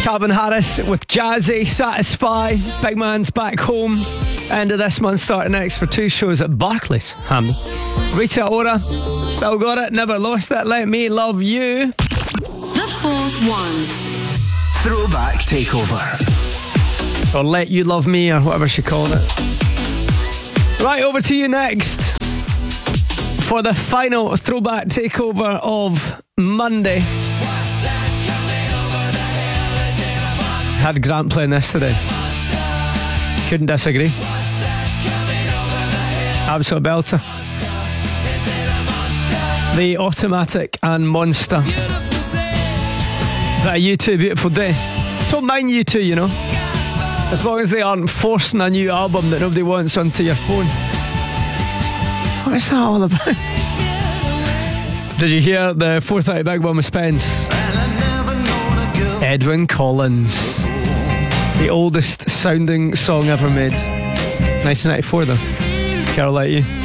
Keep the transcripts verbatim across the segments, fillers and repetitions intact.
Calvin Harris with Jazzy, Satisfy, Big Man's Back Home. End of this month, starting next for two shows at Barclays, Hampden. Rita Ora, still got it, never lost it. Let Me Love You. The fourth one. Throwback Takeover. Or Let You Love Me, or whatever she called it. Right, over to you next for the final Throwback Takeover of Monday. Had Grant playing this today. Couldn't disagree. Absolute belter. The Automatic and Monster. That U two, Beautiful Day. Don't mind U two, you know. As long as they aren't forcing a new album that nobody wants onto your phone. What is that all about? Did you hear the four thirty Big One with Spence? Edwyn Collins. The oldest sounding song ever made. nineteen ninety-four though. Girl Like You.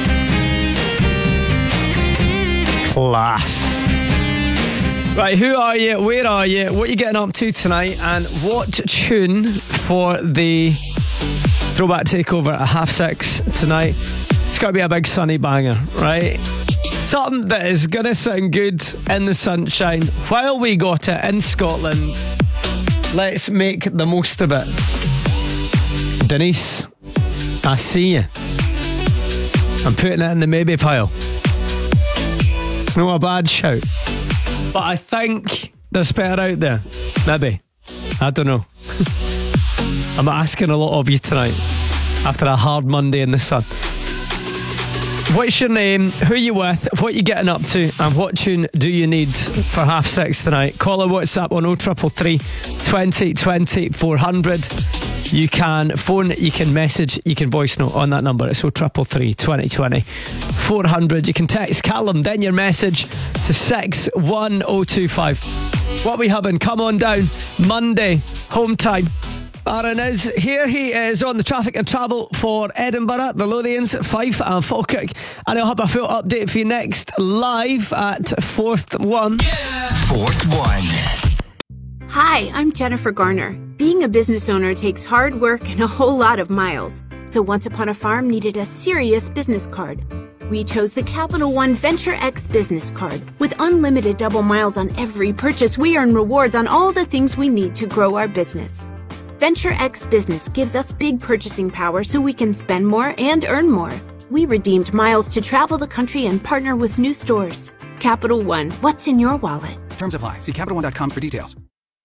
Class. Right, who are you? Where are you? What are you getting up to tonight? And what tune for the Throwback Takeover at half six tonight? It's got to be a big sunny banger, right? Something that is going to sound good in the sunshine while we got it in Scotland. Let's make the most of it. Denise, I see you. I'm putting it in the maybe pile. It's not a bad shout. But I think there's better out there. Maybe. I don't know. I'm asking a lot of you tonight after a hard Monday in the sun. What's your name? Who are you with? What are you getting up to? And what tune do you need for half six tonight? Call or WhatsApp on oh triple three, twenty twenty, four hundred. You can phone, you can message, you can voice note on that number. It's oh triple three, twenty twenty, four hundred. You can text Callum, then your message to six one oh two five. What we having? Come on down. Monday, home time. Aaron is here. He is on the traffic and travel for Edinburgh, the Lothians, Fife and Falkirk. And I'll have a full update for you next, live at Fourth One. Yeah. Fourth One. Hi, I'm Jennifer Garner. Being a business owner takes hard work and a whole lot of miles. So Once Upon a Farm needed a serious business card. We chose the Capital One Venture X business card. With unlimited double miles on every purchase, we earn rewards on all the things we need to grow our business. Venture X Business gives us big purchasing power so we can spend more and earn more. We redeemed miles to travel the country and partner with new stores. Capital One, what's in your wallet? Terms apply. See Capital One dot com for details.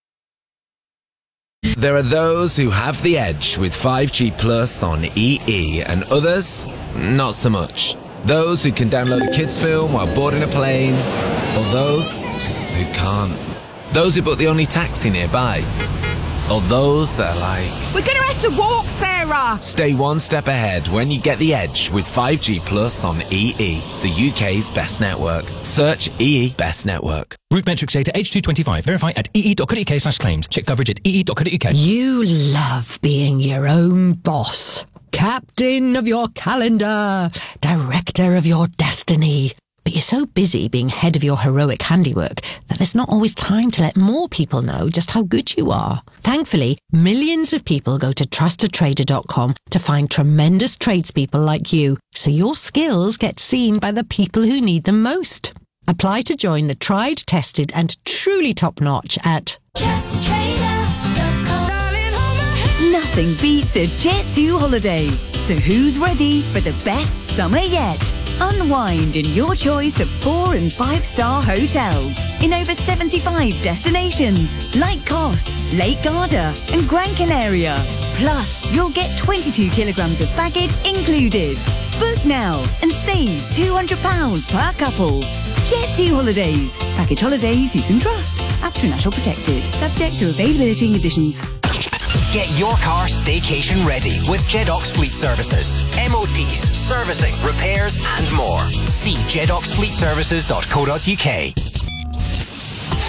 There are those who have the edge with five G Plus on E E and others, not so much. Those who can download a kids film while boarding a plane, or those who can't. Those who book the only taxi nearby. Or those that are like, we're going to have to walk, Sarah! Stay one step ahead when you get the edge with five G Plus on E E, the U K's best network. Search E E Best Network. Route metrics data H two twenty-five. Verify at ee.co.uk slash claims. Check coverage at ee.co.uk. You love being your own boss. Captain of your calendar. Director of your destiny. But you're so busy being head of your heroic handiwork that there's not always time to let more people know just how good you are. Thankfully, millions of people go to trusted trader dot com to find tremendous tradespeople like you, so your skills get seen by the people who need them most. Apply to join the tried, tested and truly top-notch at trusted trader dot com. Nothing beats a Jet two holiday. So who's ready for the best summer yet? Unwind in your choice of four and five star hotels in over seventy-five destinations like Kos, Lake Garda and Gran Canaria. Plus, you'll get twenty-two kilograms of baggage included. Book now and save two hundred pounds per couple. Jet two Holidays. Package holidays you can trust. After National Protected. Subject to availability and conditions. Get your car staycation ready with Jedox Fleet Services. M O Ts, servicing, repairs and more. See jedox fleet services dot co dot uk.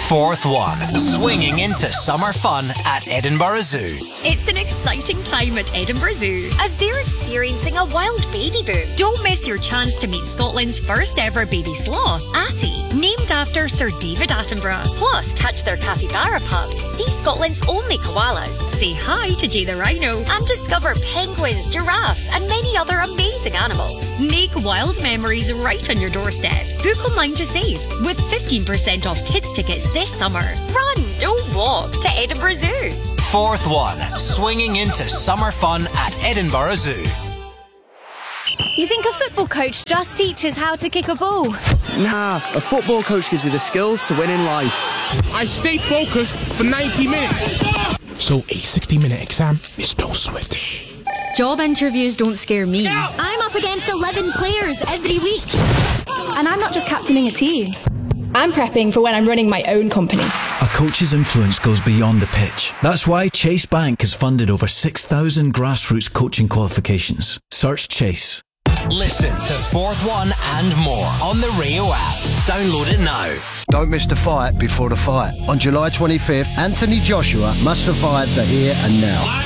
Fourth one, swinging into summer fun at Edinburgh Zoo. It's an exciting time at Edinburgh Zoo as they're experiencing a wild baby boom. Don't miss your chance to meet Scotland's first ever baby sloth, Attie, named after Sir David Attenborough. Plus, catch their capybara pup, see Scotland's only koalas, say hi to Jay the rhino, and discover penguins, giraffes, and many other amazing animals. Make wild memories right on your doorstep. Book online to save with fifteen percent off kids tickets this summer. Run, don't walk to Edinburgh Zoo. Fourth one, swinging into summer fun at Edinburgh Zoo. You think a football coach just teaches how to kick a ball? Nah, a football coach gives you the skills to win in life. I stay focused for ninety minutes. So a sixty minute exam is no sweat. Job interviews don't scare me. I'm up against eleven players every week. And I'm not just captaining a team. I'm prepping for when I'm running my own company. A coach's influence goes beyond the pitch. That's why Chase Bank has funded over six thousand grassroots coaching qualifications. Search Chase. Listen to Fourth One and more on the Rio app. Download it now. Don't miss the fight before the fight. On July twenty-fifth, Anthony Joshua must survive the here and now.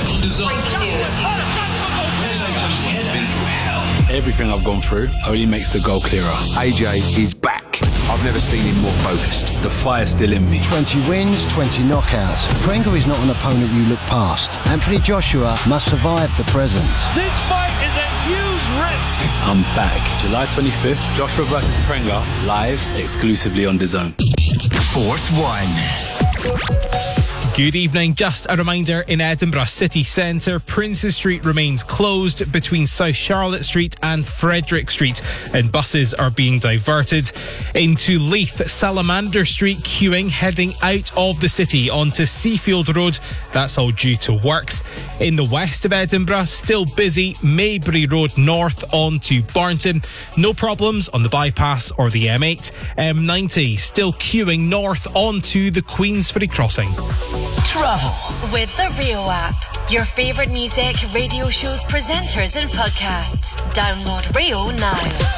Everything I've gone through only makes the goal clearer. A J is back. I've never seen him more focused. The fire's still in me. twenty wins, twenty knockouts. Prenga is not an opponent you look past. Anthony Joshua must survive the present. This fight is a huge risk. I'm back. July twenty-fifth, Joshua versus Prenga, live exclusively on DAZN. Fourth One. Good evening. Just a reminder, in Edinburgh city centre, Princes Street remains closed between South Charlotte Street and Frederick Street, and buses are being diverted. Into Leith, Salamander Street queuing heading out of the city onto Seafield Road. That's all due to works. In the west of Edinburgh, still busy, Maybury Road north onto Barnton. No problems on the bypass or the M eight. M ninety still queuing north onto the Queensferry crossing. Travel with the Rio app. Your favourite music, radio shows, presenters and podcasts. Download Rio now.